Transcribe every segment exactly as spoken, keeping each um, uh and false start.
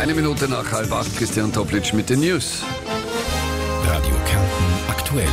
Eine Minute nach halb acht, Christian Toplitsch mit den News. Radio Kärnten aktuell.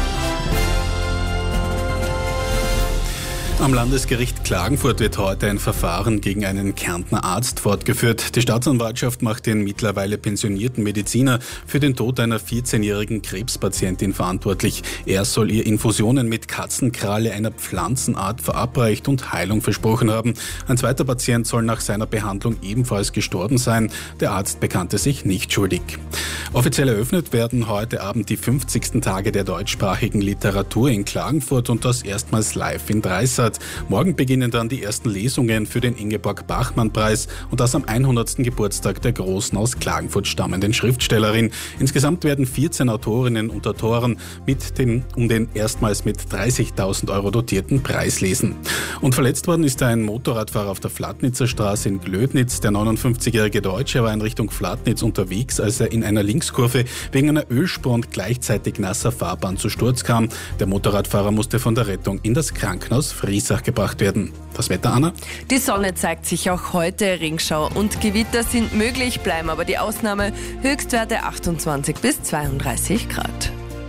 Am Landesgericht Klagenfurt wird heute ein Verfahren gegen einen Kärntner Arzt fortgeführt. Die Staatsanwaltschaft macht den mittlerweile pensionierten Mediziner für den Tod einer vierzehnjährigen Krebspatientin verantwortlich. Er soll ihr Infusionen mit Katzenkralle einer Pflanzenart verabreicht und Heilung versprochen haben. Ein zweiter Patient soll nach seiner Behandlung ebenfalls gestorben sein. Der Arzt bekannte sich nicht schuldig. Offiziell eröffnet werden heute Abend die fünfzigsten Tage der deutschsprachigen Literatur in Klagenfurt und das erstmals live in Dreisat. Morgen beginnen dann die ersten Lesungen für den Ingeborg-Bachmann-Preis und das am hundertsten Geburtstag der großen aus Klagenfurt stammenden Schriftstellerin. Insgesamt werden vierzehn Autorinnen und Autoren mit dem, um den erstmals mit dreißigtausend Euro dotierten Preis lesen. Und verletzt worden ist ein Motorradfahrer auf der Flatnitzer Straße in Glödnitz. Der neunundfünfzigjährige Deutsche war in Richtung Flatnitz unterwegs, als er in einer Linkskurve wegen einer Ölspur und gleichzeitig nasser Fahrbahn zu Sturz kam. Der Motorradfahrer musste von der Rettung in das Krankenhaus Friesach gebracht werden. Das Wetter, Anna? Die Sonne zeigt sich auch heute. Regenschau und Gewitter sind möglich, bleiben aber die Ausnahme. Höchstwerte achtundzwanzig bis zweiunddreißig Grad.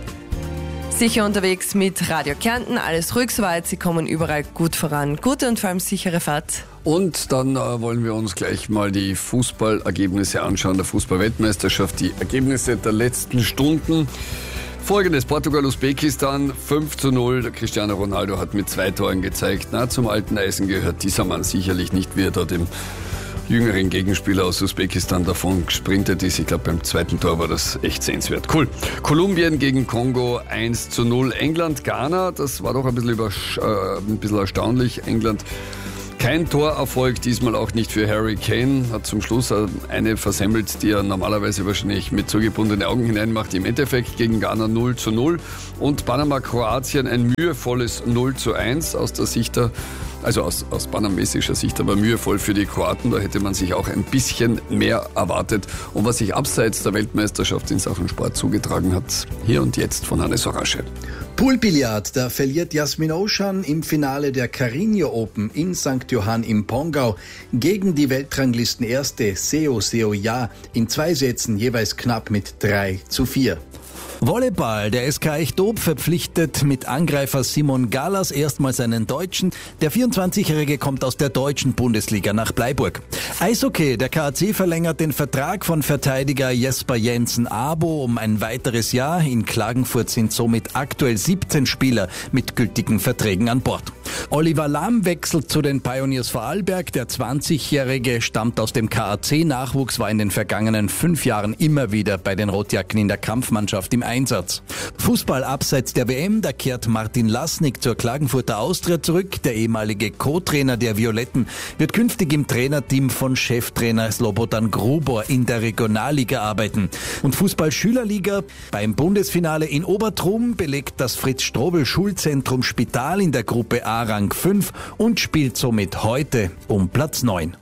Sicher unterwegs mit Radio Kärnten, alles ruhig soweit. Sie kommen überall gut voran. Gute und vor allem sichere Fahrt. Und dann äh, wollen wir uns gleich mal die Fußballergebnisse anschauen, der Fußball-Weltmeisterschaft, die Ergebnisse der letzten Stunden. Folgendes: Portugal-Usbekistan fünf zu null. Der Cristiano Ronaldo hat mit zwei Toren gezeigt, na, zum alten Eisen gehört dieser Mann sicherlich nicht, wie er da dem jüngeren Gegenspieler aus Usbekistan davon gesprintet ist. Ich glaube, beim zweiten Tor war das echt sehenswert. Cool. Kolumbien gegen Kongo eins zu null. England-Ghana, das war doch ein bisschen, übersch- äh, ein bisschen erstaunlich. England kein Torerfolg, diesmal auch nicht für Harry Kane. Hat zum Schluss eine versemmelt, die er normalerweise wahrscheinlich mit zugebundenen Augen hineinmacht. Im Endeffekt gegen Ghana null zu null. Und Panama-Kroatien ein mühevolles null zu eins aus der Sicht der, also aus, aus panamesischer Sicht, aber mühevoll für die Kroaten. Da hätte man sich auch ein bisschen mehr erwartet. Und was sich abseits der Weltmeisterschaft in Sachen Sport zugetragen hat, hier und jetzt von Hannes Horasche. Poolbillard, da verliert Jasmin Oschan im Finale der Carreño Open in Sankt Johann im Pongau gegen die Weltranglisten-Erste Seo Seo Ja in zwei Sätzen jeweils knapp mit drei zu vier. Volleyball. Der S K Echtob verpflichtet mit Angreifer Simon Galas erstmals einen Deutschen. Der vierundzwanzigjährige kommt aus der deutschen Bundesliga nach Bleiburg. Eishockey. Der K A C verlängert den Vertrag von Verteidiger Jesper Jensen-Abo um ein weiteres Jahr. In Klagenfurt sind somit aktuell siebzehn Spieler mit gültigen Verträgen an Bord. Oliver Lahm wechselt zu den Pioneers Vorarlberg. Der zwanzigjährige stammt aus dem K A C-Nachwuchs, war in den vergangenen fünf Jahren immer wieder bei den Rotjacken in der Kampfmannschaft im Einsatz. Fußball abseits der W M, da kehrt Martin Lasnik zur Klagenfurter Austria zurück. Der ehemalige Co-Trainer der Violetten wird künftig im Trainerteam von Cheftrainer Slobodan Grubor in der Regionalliga arbeiten. Und Fußball-Schülerliga, beim Bundesfinale in Obertrum belegt das Fritz-Strobel-Schulzentrum Spital in der Gruppe A Rang fünf und spielt somit heute um Platz neun.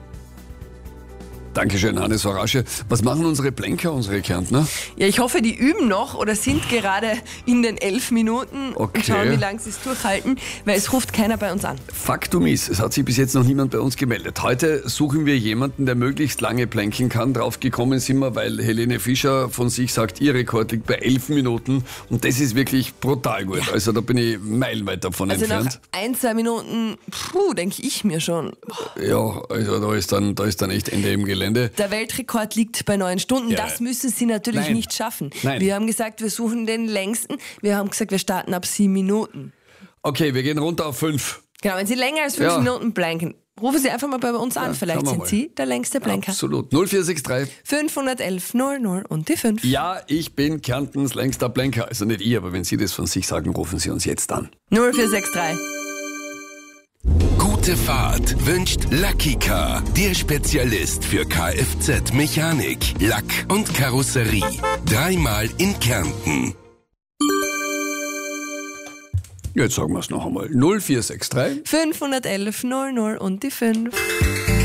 Dankeschön, Hannes Horasche. Was machen unsere Blenker, unsere Kärntner? Ja, ich hoffe, die üben noch oder sind gerade in den elf Minuten Okay. und schauen, wie lange sie es durchhalten, weil es ruft keiner bei uns an. Faktum ist, es hat sich bis jetzt noch niemand bei uns gemeldet. Heute suchen wir jemanden, der möglichst lange plänkeln kann. Drauf gekommen sind wir, weil Helene Fischer von sich sagt, ihr Rekord liegt bei elf Minuten und das ist wirklich brutal gut. Ja. Also da bin ich meilenweit davon also entfernt. Nach ein, zwei Minuten, puh, denke ich mir schon. Ja, also da ist dann, da ist dann echt Ende im Gelände. Der Weltrekord liegt bei neun Stunden. Ja. Das müssen sie natürlich Nein. nicht schaffen. Nein. Wir haben gesagt, wir suchen den längsten. Wir haben gesagt, wir starten ab sieben Minuten. Okay, wir gehen runter auf fünf. Genau, wenn Sie länger als fünf Ja. Minuten blanken, rufen Sie einfach mal bei uns an. Ja, Vielleicht schauen wir sind mal. Sie der längste Blanker. Absolut. null vier sechs drei. fünfhundertelf null null und die fünf. Ja, ich bin Kärntens längster Blanker. Also nicht ich, aber wenn Sie das von sich sagen, rufen Sie uns jetzt an. null vier sechs drei. Gute Fahrt wünscht Lucky Car, der Spezialist für Kfz-Mechanik, Lack und Karosserie. Dreimal in Kärnten. Jetzt sagen wir es noch einmal. null vier sechs drei. fünfhundertelf null null und die fünf.